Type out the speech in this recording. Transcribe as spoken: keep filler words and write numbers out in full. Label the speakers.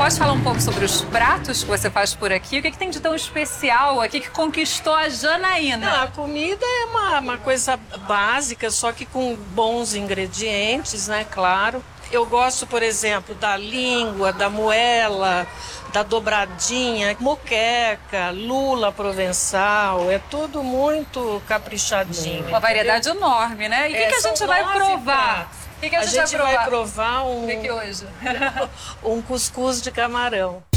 Speaker 1: Pode falar um pouco sobre os pratos que você faz por aqui? O que, que tem de tão especial aqui que conquistou a Janaína?
Speaker 2: Não, a comida é uma, uma coisa básica, só que com bons ingredientes, né? Claro. Eu gosto, por exemplo, da língua, da moela, da dobradinha, moqueca, lula provençal. É tudo muito caprichadinho.
Speaker 1: Uma variedade
Speaker 2: entendeu?
Speaker 1: enorme, né? E o que,
Speaker 2: É,
Speaker 1: que a gente
Speaker 2: são
Speaker 1: vai
Speaker 2: nove
Speaker 1: provar?
Speaker 2: pratos.
Speaker 1: O que, que a
Speaker 2: A
Speaker 1: gente,
Speaker 2: gente
Speaker 1: vai provar?
Speaker 2: vai provar um,
Speaker 1: O que, que hoje?
Speaker 2: um cuscuz de camarão.